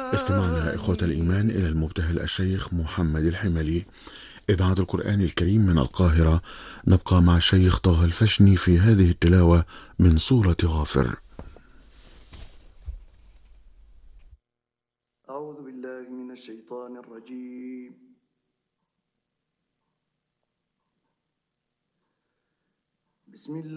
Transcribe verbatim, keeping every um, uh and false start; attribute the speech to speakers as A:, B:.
A: استمعنا إخوة الإيمان إلى المبتهل الشيخ محمد الحملي، إذاعة القرآن الكريم من القاهرة. نبقى مع الشيخ طه الفشني في هذه التلاوة من سورة غافر.
B: أعوذ بالله من الشيطان الرجيم. بسم الله